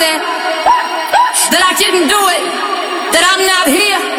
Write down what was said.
that I didn't do it, that I'm not here.